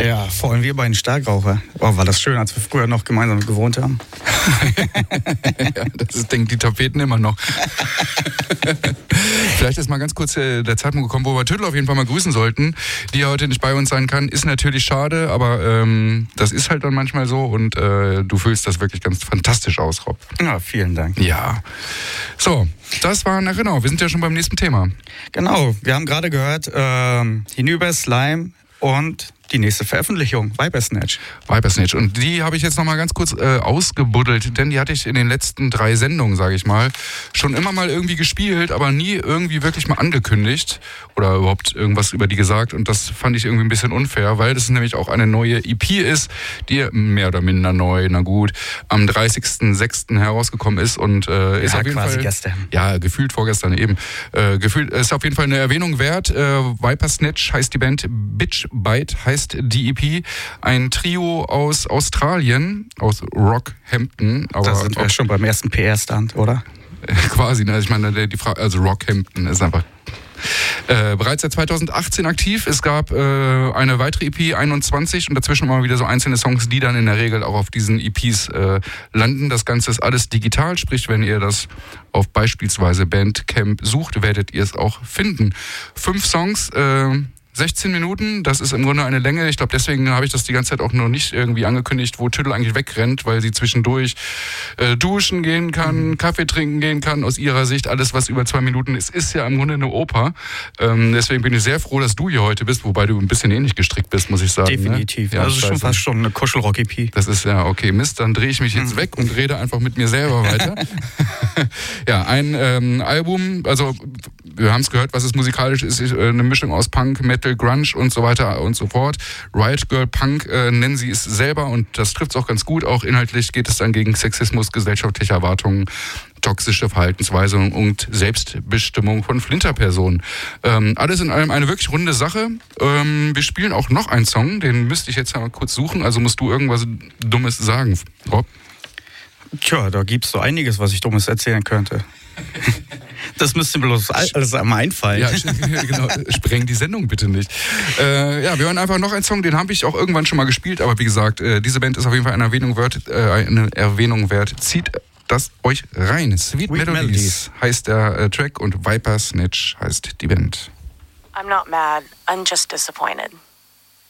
Ja, vor allem wir beiden Starkraucher. Oh, war das schön, als wir früher noch gemeinsam gewohnt haben. Ja, das denken die Tapeten immer noch. Vielleicht ist mal ganz kurz der Zeitpunkt gekommen, wo wir Tüttel auf jeden Fall mal grüßen sollten, die ja heute nicht bei uns sein kann. Ist natürlich schade, aber das ist halt dann manchmal so und du füllst das wirklich ganz fantastisch aus, Rob. Ja, vielen Dank. Ja. So, das war, na genau, wir sind ja schon beim nächsten Thema. Genau, wir haben gerade gehört, Hinüber, Slime und die nächste Veröffentlichung, Vipersnatch. Vipersnatch. Und die habe ich jetzt nochmal ganz kurz ausgebuddelt, denn die hatte ich in den letzten 3 Sendungen, sage ich mal, schon immer mal irgendwie gespielt, aber nie irgendwie wirklich mal angekündigt oder überhaupt irgendwas über die gesagt. Und das fand ich irgendwie ein bisschen unfair, weil das nämlich auch eine neue EP ist, die mehr oder minder neu, na gut, am 30.06. herausgekommen ist und ist auf jeden Fall gestern. Ja, gefühlt vorgestern eben. Gefühlt ist auf jeden Fall eine Erwähnung wert. Vipersnatch heißt die Band, Bitch Bite heißt die EP, ein Trio aus Australien, aus Rockhampton. Aber da sind wir schon beim ersten PR-Stand, oder? Quasi, ne? Ich meine, die Frage, also Rockhampton ist einfach bereits seit 2018 aktiv. Es gab eine weitere EP, 21, und dazwischen immer wieder so einzelne Songs, die dann in der Regel auch auf diesen EPs landen. Das Ganze ist alles digital, sprich, wenn ihr das auf beispielsweise Bandcamp sucht, werdet ihr es auch finden. 5 Songs, 16 Minuten, das ist im Grunde eine Länge. Ich glaube, deswegen habe ich das die ganze Zeit auch noch nicht irgendwie angekündigt, wo Tüttel eigentlich wegrennt, weil sie zwischendurch duschen gehen kann, Kaffee trinken gehen kann. Aus ihrer Sicht, alles, was über 2 Minuten ist ja im Grunde eine Oper. Deswegen bin ich sehr froh, dass du hier heute bist, wobei du ein bisschen ähnlich gestrickt bist, muss ich sagen. Definitiv. Ne? Ja, also schon fast schon eine Kuschelrock-EP. Das ist ja okay. Mist, dann drehe ich mich jetzt weg und rede einfach mit mir selber weiter. Ja, ein Album, also wir haben es gehört, was es musikalisch ist, eine Mischung aus Punk, Metal, Grunge und so weiter und so fort. Riot Girl Punk nennen sie es selber und das trifft es auch ganz gut. Auch inhaltlich geht es dann gegen Sexismus, gesellschaftliche Erwartungen, toxische Verhaltensweise und Selbstbestimmung von Flinterpersonen. Alles in allem eine wirklich runde Sache. Wir spielen auch noch einen Song, den müsste ich jetzt mal kurz suchen, also musst du irgendwas Dummes sagen, Rob. Tja, da gibt's so einiges, was ich Dummes erzählen könnte. Das müsste mir bloß alles einmal einfallen. Ja, genau. Spreng die Sendung bitte nicht. Ja, wir hören einfach noch einen Song, den habe ich auch irgendwann schon mal gespielt, aber wie gesagt, diese Band ist auf jeden Fall eine Erwähnung wert. Zieht das euch rein. Sweet Melodies heißt der Track und Vipersnatch heißt die Band. I'm not mad, I'm just disappointed.